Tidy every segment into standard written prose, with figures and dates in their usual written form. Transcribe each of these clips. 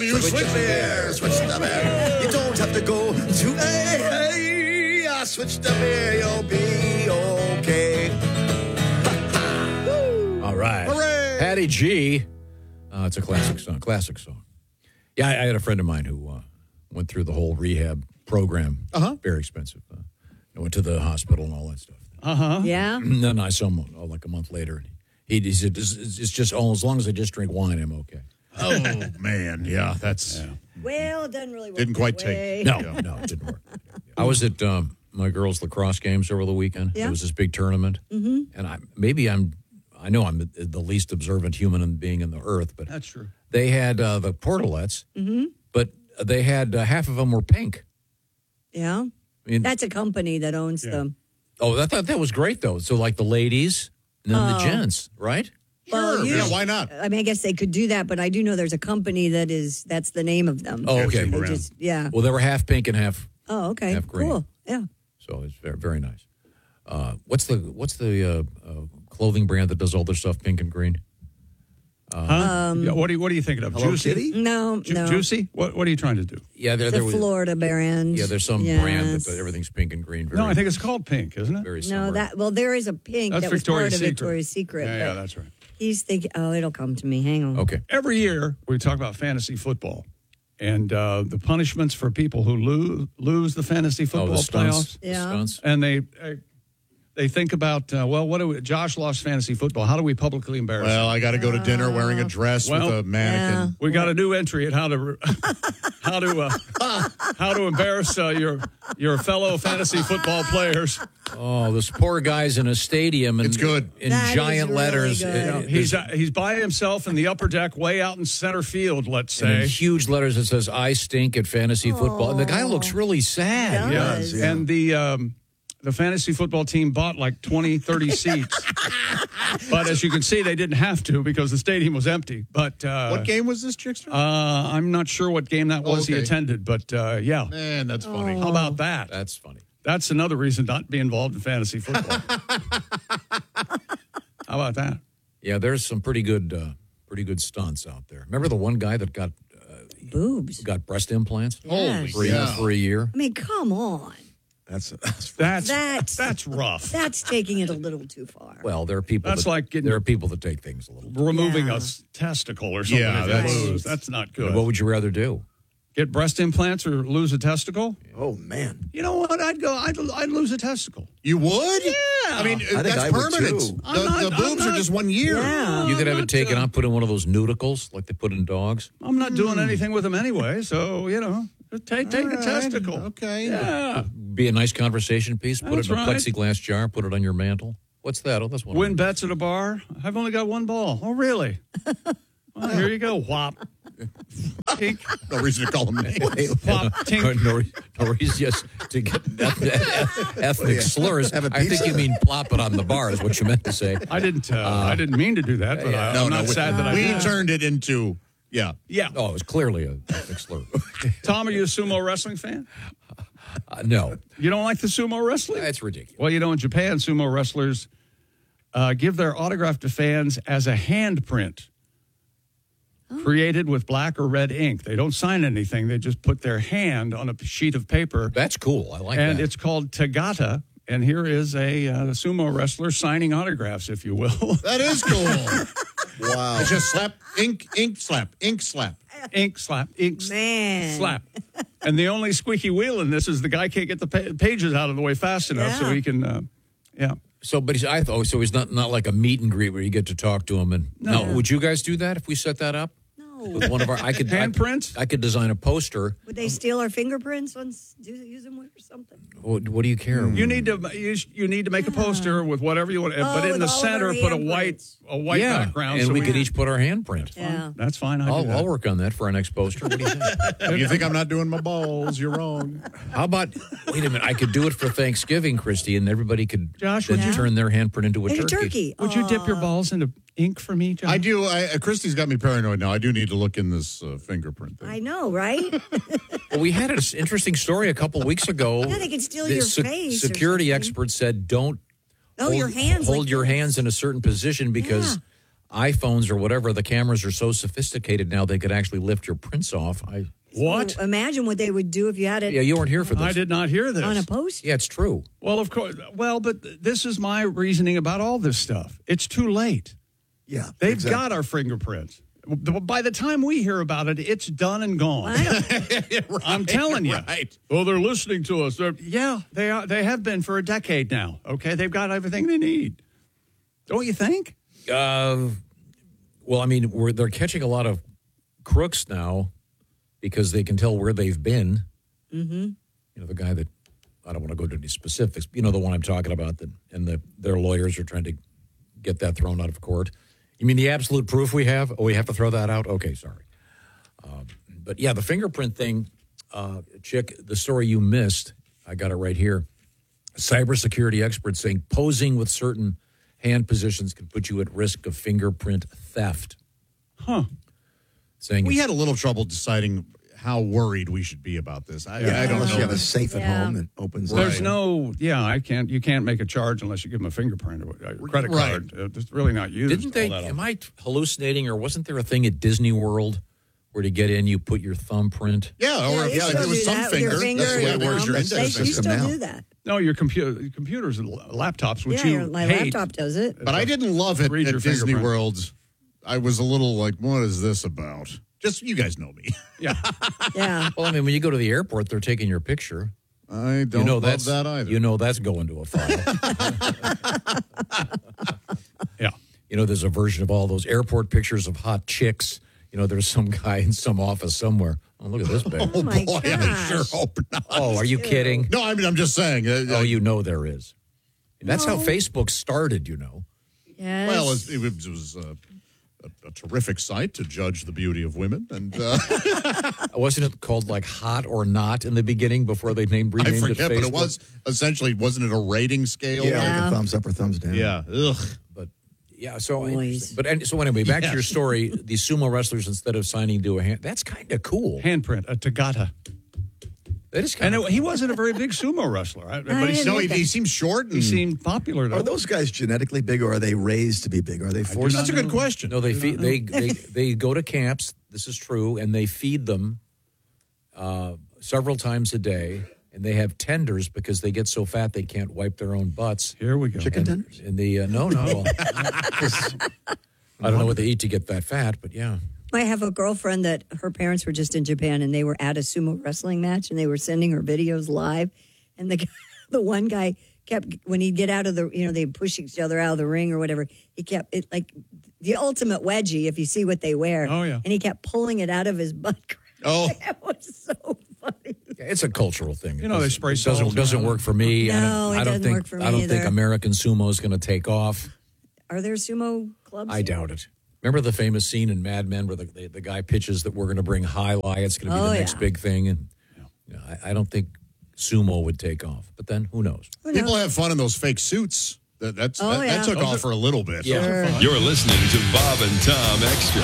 you switch beer, switch the beer. You don't have to go to AA. Switch the beer, you'll be okay. All right. Hooray! Patty G. It's a classic song. Classic song. Yeah, I had a friend of mine who went through the whole rehab program. Very expensive. I went to the hospital and all that stuff. Yeah. And then I saw him like a month later. He said, it's just, as long as I just drink wine, I'm okay. Oh, man. Yeah, that's... Well, it doesn't really work. Didn't quite that way. take. No, it didn't work. I was at my girls' lacrosse games over the weekend. Yeah. It was this big tournament. Mm-hmm. And I know I'm the least observant human being in the earth, but That's true. they had the portalettes, but they had half of them were pink. Yeah. I mean, That's a company that owns them. I thought that was great, though. So, like the ladies and then the gents, right? Well, Yeah, why not? I mean, I guess they could do that, but I do know there's a company that's the name of them. Oh, okay. They just, yeah. Well, they were half pink and half. Oh, okay. half green. Cool. Yeah. So it's very, very nice. What's the clothing brand that does all their stuff pink and green? Yeah, what are you thinking of? Hello Juicy? Kitty? No. Juicy? What are you trying to do? Yeah, there The was. Florida brand. Yeah, there's some brand that everything's pink and green. Very, No, I think it's called Pink, isn't it? very No, summer. there is a pink That's that was Victoria's part of Secret. Victoria's Secret. Yeah, but that's right. He's thinking, it'll come to me. Hang on. Okay. Every year we talk about fantasy football and the punishments for people who lose the fantasy football the stunts. playoffs. The Yeah. stunts. And they think about, Josh lost fantasy football. How do we publicly embarrass him? Well, I got to go to dinner wearing a dress with a mannequin. We got a new entry at how to embarrass your fellow fantasy football players. Oh, those poor guys in a stadium. And, It's good. In That is giant really letters. good. He's by himself in the upper deck, way out in center field. Let's And in say. huge letters it says, I stink at fantasy football. And the guy looks really sad. He does. Yeah. And the fantasy football team bought like 20, 30 seats. But as you can see, they didn't have to because the stadium was empty. But What game was this, Chickster? I'm not sure what game that was he Okay. attended, but yeah. Man, that's funny. How about that? That's funny. That's another reason not to be involved in fantasy football. How about that? Yeah, there's some pretty good stunts out there. Remember the one guy that got Boobs. breast implants Yes. for a year? I mean, come on. That's That's rough. That's taking it a little too far. Well, there are people. That's like getting- there are people that take things a little. Removing Yeah. a testicle or something. Yeah, that's not good. What would you rather do? Get breast implants or lose a testicle? oh man. You know what? I'd lose a testicle. You would? Yeah. I mean, think that's I would, permanent. too. The boobs are just 1 year. Yeah. You could have I'm it taken not, out, put in one of those nudicles like they put in dogs. I'm not doing anything with them anyway, so take a testicle. Okay. Yeah. Be a nice conversation piece. Put That's it in a right. plexiglass jar. Put it on your mantle. What's that? Oh, that's one. Win bets at a bar. I've only got one ball. Oh, really? Well, here you go. Whop. Tink. No reason to call them names. Whop. Tink. No reason just to get ethnic slurs. Have a I think pizza? you mean plop it on the bar is what you meant to say. I didn't mean to do that, but I'm not sad that I We did. turned it into, yeah. Yeah. Oh, it was clearly a ethnic slur. Tom, are you a sumo wrestling fan? No, You don't like the sumo wrestling? that's ridiculous. Well, in Japan, sumo wrestlers give their autograph to fans as a handprint created with black or red ink. They don't sign anything. They just put their hand on a sheet of paper. That's cool. I like And that. it's called Tagata. And here is a sumo wrestler signing autographs, if you will. That is cool. Wow. It's just slap, ink, slap, ink, slap. Ink slap, ink Man. slap. And the only squeaky wheel in this is the guy can't get the pages out of the way fast enough so Yeah. he can, So, but he's not like a meet and greet where you get to talk to him. And No. now, would you guys do that if we set that up? No. With one of our, Handprints? I could design a poster. Would they steal our fingerprints? Use them or something? What do you care? You need to make a poster with whatever you want, but in with the all of center our put a handprints. white background. and so we could each put our handprint. Yeah. That's fine. I'll I'll work on that for our next poster. What do you think? You think I'm not doing my balls? You're wrong. How about? Wait a minute. I could do it for Thanksgiving, Christy, and everybody could Josh, then would you- turn their handprint into a And a turkey. turkey. Would you dip your balls into ink for me, John? I do. Christy's got me paranoid now. I do need to look in this fingerprint thing. I know, right? Well, we had an interesting story a couple weeks ago. Yeah, they could steal The your face or Security something. experts said don't Oh, your hands. hold like your this. hands in a certain position because iPhones or whatever, the cameras are so sophisticated now they could actually lift your prints off. What? So imagine what they would do if you had it Yeah, you weren't here for this. I did not hear this. on a post. Yeah, it's true. Well, of course. Well, but this is my reasoning about all this stuff. It's too late. Yeah. They've exactly. got our fingerprints. By the time we hear about it, it's done and gone. I'm telling you. Right. Well, they're listening to us. Yeah, they are. They have been for a decade now. Okay, they've got everything they need. Don't you think? Well, I mean, they're catching a lot of crooks now because they can tell where they've been. Mm-hmm. You know, the guy that, I don't want to go into any specifics, you know, the one I'm talking about, their lawyers are trying to get that thrown out of court. You mean the absolute proof we have? Oh, we have to throw that out? Okay, sorry. But yeah, the fingerprint thing, Chick, the story you missed, I got it right here. Cybersecurity experts saying posing with certain hand positions can put you at risk of fingerprint theft. Huh. Saying We had a little trouble deciding how worried we should be about this. I don't Unless you know. have a safe at Yeah. home that opens. There's no, you can't make a charge unless you give them a fingerprint or a credit Right. card. It's really not used. Didn't they? all that Am I hallucinating, or wasn't there a thing at Disney World where to get in you put your thumbprint? Yeah, or you if still there was do some that with finger, your finger that's the way it and works. Your thumb. index You system still now. do that. No, your computers and laptops, which Yeah, you my hate. laptop does it. But I didn't love it Read at your Disney fingerprint. World. I was a little like, what is this about? Just, you guys know me. Yeah. Yeah. Well, I mean, when you go to the airport, they're taking your picture. I don't You know love that's that either. You know that's going to a file. Yeah. You know, there's a version of all those airport pictures of hot chicks. You know, there's some guy in some office somewhere. Oh, look at this babe. Oh my Boy, I gosh. sure hope not. Oh, are you kidding? No, I mean, I'm just saying. Oh, you know there is. That's how No. Facebook started, you know. Yes. Well, it was a terrific site to judge the beauty of women. And Wasn't it called like Hot or Not in the beginning before they renamed I it forget, Facebook? but it was essentially, wasn't it a rating scale? Yeah, Yeah. like a thumbs up or thumbs down. Yeah. Ugh. But yeah, so Boys. so anyway, back to your story. These sumo wrestlers, instead of signing to a hand, that's kind of cool. Handprint, a Tagata. That is kind And of. he wasn't a very big sumo wrestler. But he, didn't No, think he seems short. And, he seemed popular. Though. Are those guys genetically big, or are they raised to be big? Are they forced? That's a good question. No, they go to camps. This is true, and they feed them several times a day, and they have tenders because they get so fat they can't wipe their own butts. Here we go. Chicken tenders? And the no, I don't know what they eat to get that fat, but yeah. I have a girlfriend that her parents were just in Japan and they were at a sumo wrestling match and they were sending her videos live. And the one guy kept, when he'd get out of the, they'd push each other out of the ring or whatever, he kept it like the ultimate wedgie, if you see what they wear. Oh, yeah. And he kept pulling it out of his butt crack. Oh. It was so funny. It's a cultural thing. You know, they spray It doesn't salt around. work for me. No, I it don't doesn't think, work for me I don't think either. American sumo is going to take off. Are there sumo clubs? I doubt it. Remember the famous scene in Mad Men where the guy pitches that we're going to bring highlight, it's going to be Oh, the next yeah. big thing, and I don't think sumo would take off. But then who knows? People have fun in those fake suits. That yeah. took off for a little bit. Yeah. You're listening to Bob and Tom Extra.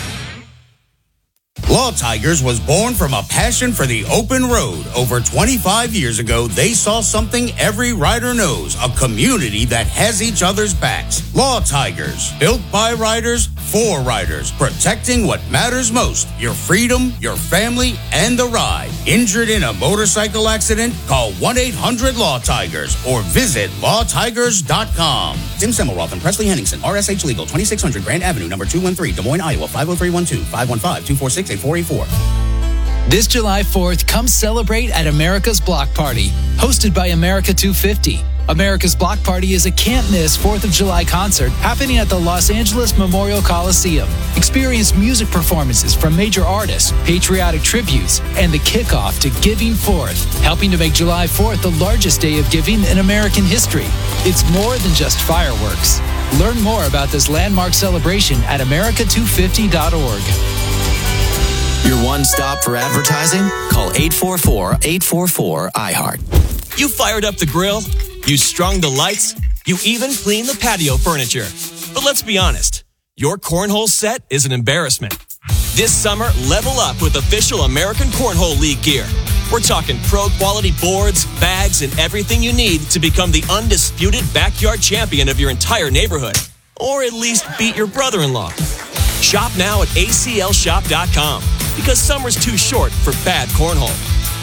Law Tigers was born from a passion for the open road. Over 25 years ago, they saw something every rider knows, a community that has each other's backs. Law Tigers, built by riders, for riders, protecting what matters most, your freedom, your family, and the ride. Injured in a motorcycle accident? Call 1-800-LAW-TIGERS or visit lawtigers.com. Tim Semmelroth and Presley Henningsen, RSH Legal, 2600 Grand Avenue, number 213, Des Moines, Iowa, 50312, 515-246-8484. This July 4th, come celebrate at America's Block Party, hosted by America 250. America's Block Party is a can't-miss 4th of July concert happening at the Los Angeles Memorial Coliseum. Experience music performances from major artists, patriotic tributes, and the kickoff to Giving Forth, helping to make July 4th the largest day of giving in American history. It's more than just fireworks. Learn more about this landmark celebration at america250.org. Your one stop for advertising? Call 844-844-iHeart. You fired up the grill, you strung the lights, you even cleaned the patio furniture. But let's be honest, your cornhole set is an embarrassment. This summer, level up with official American Cornhole League gear. We're talking pro-quality boards, bags, and everything you need to become the undisputed backyard champion of your entire neighborhood. or at least beat your brother-in-law. Shop now at aclshop.com because summer's too short for bad cornhole.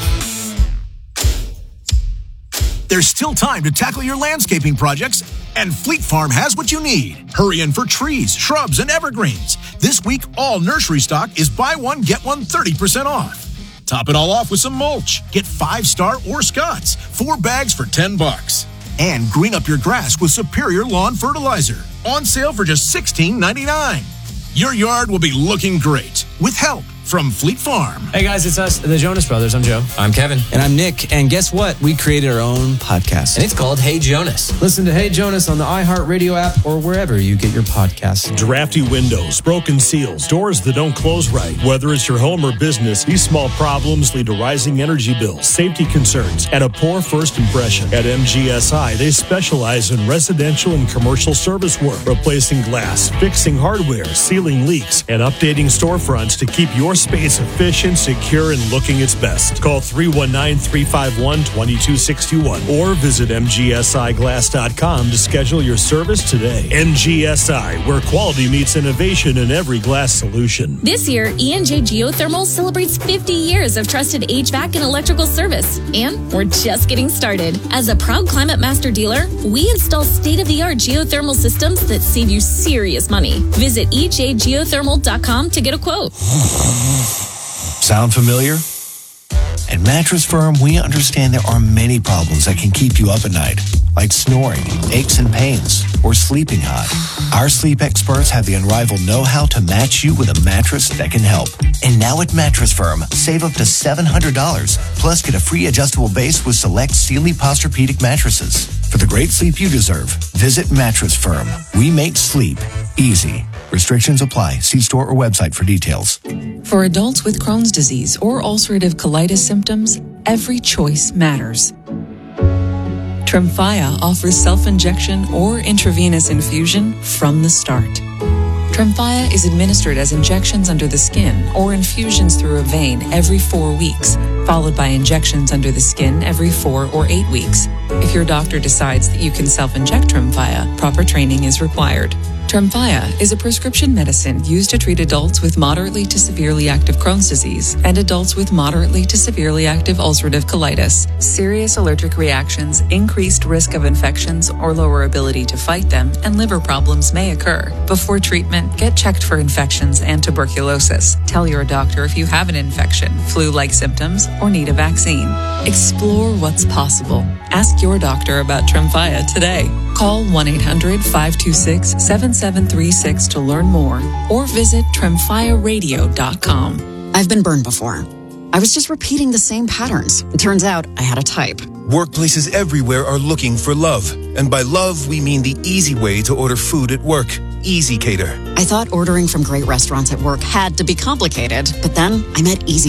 There's still time to tackle your landscaping projects, and Fleet Farm has what you need. Hurry in for trees, shrubs, and evergreens. This week, all nursery stock is buy one, get one 30% off. Top it all off with some mulch. Get 5-star or Scott's, 4 bags for $10. And green up your grass with Superior Lawn Fertilizer. On sale for just $16.99. Your yard will be looking great with help from Fleet Farm. Hey guys, it's us, the Jonas Brothers. I'm Joe. I'm Kevin. And I'm Nick. And guess what? We created our own podcast. And it's called Hey Jonas. Listen to Hey Jonas on the iHeartRadio app or wherever you get your podcasts. Drafty windows, broken seals, doors that don't close right. Whether it's your home or business, these small problems lead to rising energy bills, safety concerns, and a poor first impression. At MGSI, they specialize in residential and commercial service work, replacing glass, fixing hardware, sealing leaks, and updating storefronts to keep your space efficient, secure, and looking its best. Call 319-351-2261 or visit mgsiglass.com to schedule your service today. MGSI, where quality meets innovation in every glass solution. This year, E&J Geothermal celebrates 50 years of trusted HVAC and electrical service. And we're just getting started. As a proud Climate Master dealer, we install state-of-the-art geothermal systems that save you serious money. Visit ejgeothermal.com to get a quote. Sound familiar? At Mattress Firm, we understand there are many problems that can keep you up at night, like snoring, aches and pains, or sleeping hot. Our sleep experts have the unrivaled know-how to match you with a mattress that can help. And now at Mattress Firm, save up to $700, plus get a free adjustable base with select Sealy Posturepedic mattresses. For the great sleep you deserve, visit Mattress Firm. We make sleep easy. Restrictions apply. See store or website for details. For adults with Crohn's disease or ulcerative colitis symptoms, every choice matters. Tremfya offers self-injection or intravenous infusion from the start. Tremfya is administered as injections under the skin or infusions through a vein every 4 weeks, followed by injections under the skin every 4 or 8 weeks. If your doctor decides that you can self-inject Tremfya, proper training is required. Tremfya is a prescription medicine used to treat adults with moderately to severely active Crohn's disease and adults with moderately to severely active ulcerative colitis. Serious allergic reactions, increased risk of infections or lower ability to fight them, and liver problems may occur. Before treatment, get checked for infections and tuberculosis. Tell your doctor if you have an infection, flu-like symptoms, or need a vaccine. Explore what's possible. Ask your doctor about Tremfya today. Call 1-800-526-7736 to learn more or visit tremfyaradio.com. I've been burned before. I was just repeating the same patterns. It turns out I had a type. Workplaces everywhere are looking for love. And by love, we mean the easy way to order food at work. Easy Cater. I thought ordering from great restaurants at work had to be complicated, but then I met Easy